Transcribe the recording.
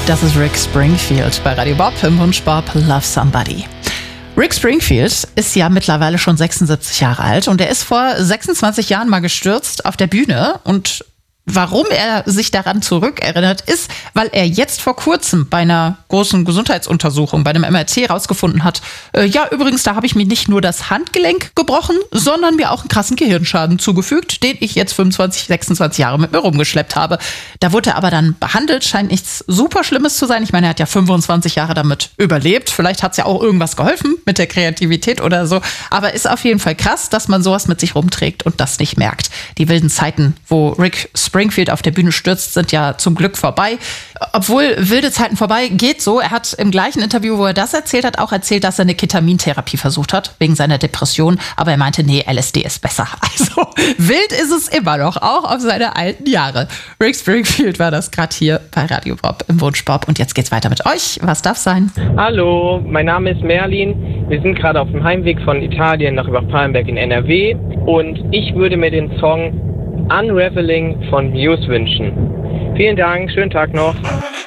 Das ist Rick Springfield bei Radio Bob im Wunschbob Love Somebody. Rick Springfield ist ja mittlerweile schon 76 Jahre alt und er ist vor 26 Jahren mal gestürzt auf der Bühne. Und warum er sich daran zurückerinnert, ist, weil er jetzt vor kurzem bei einer großen Gesundheitsuntersuchung, bei einem MRT rausgefunden hat, übrigens, da habe ich mir nicht nur das Handgelenk gebrochen, sondern mir auch einen krassen Gehirnschaden zugefügt, den ich jetzt 25, 26 Jahre mit mir rumgeschleppt habe. Da wurde er aber dann behandelt, scheint nichts super Schlimmes zu sein. Ich meine, er hat ja 25 Jahre damit überlebt. Vielleicht hat es ja auch irgendwas geholfen mit der Kreativität oder so. Aber ist auf jeden Fall krass, dass man sowas mit sich rumträgt und das nicht merkt. Die wilden Zeiten, wo Rick Springfield auf der Bühne stürzt, sind ja zum Glück vorbei. Obwohl wilde Zeiten vorbei, geht so. Er hat im gleichen Interview, wo er das erzählt hat, auch erzählt, dass er eine Ketamintherapie versucht hat, wegen seiner Depression. Aber er meinte, nee, LSD ist besser. Also wild ist es immer noch, auch auf seine alten Jahre. Rick Springfield war das gerade hier bei Radio Bob im Wunschbob. Und jetzt geht's weiter mit euch. Was darf sein? Hallo, mein Name ist Merlin. Wir sind gerade auf dem Heimweg von Italien nach Übach-Palenberg in NRW. Und ich würde mir den Song Unraveling von Muse wünschen. Vielen Dank, schönen Tag noch.